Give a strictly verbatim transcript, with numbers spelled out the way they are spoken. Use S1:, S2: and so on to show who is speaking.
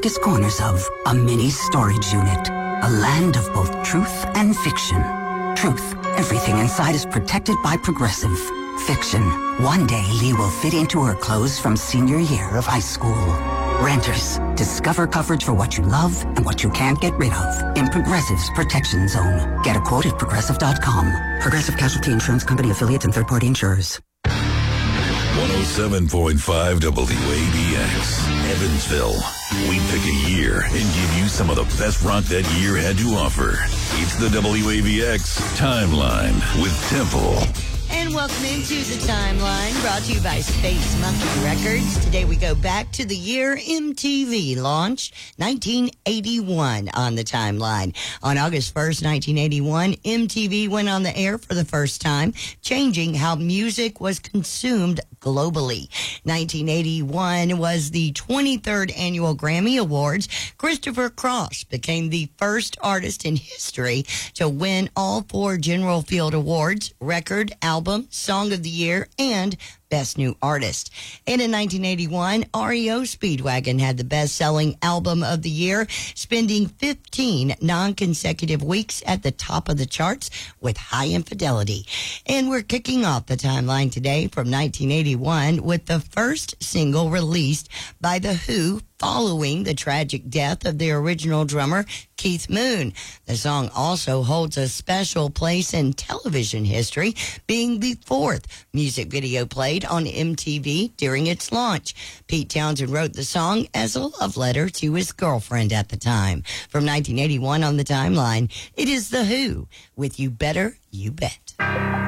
S1: darkest corners of a mini storage unit. A land of both truth and fiction. Truth, everything inside is protected by Progressive. Fiction, one day Lee will fit into her clothes from senior year of high school. Renters, discover coverage for what you love and what you can't get rid of in Progressive's Protection Zone. Get a quote at progressive dot com. Progressive Casualty Insurance Company affiliates and third-party insurers.
S2: one oh seven point five W A B X, Evansville. We pick a year and give you some of the best rock that year had to offer. It's the W A B X Timeline with Temple.
S3: And welcome into the Timeline, brought to you by Space Monkey Records. Today we go back to the year M T V launched, nineteen eighty-one on the Timeline. On August first, nineteen eighty-one, M T V went on the air for the first time, changing how music was consumed globally. nineteen eighty-one was the twenty-third annual Grammy Awards. Christopher Cross became the first artist in history to win all four General Field Awards: record, album, Song of the Year, and Best New Artist. And in nineteen eighty-one, R E O Speedwagon had the best-selling album of the year, spending fifteen non-consecutive weeks at the top of the charts with High Infidelity. And we're kicking off the Timeline today from nineteen eighty-one with the first single released by The Who following the tragic death of their original drummer, Keith Moon. The song also holds a special place in television history, being the fourth music video played on M T V during its launch. Pete Townsend wrote the song as a love letter to his girlfriend at the time. From nineteen eighty-one on the Timeline, it is The Who with You Better You Bet.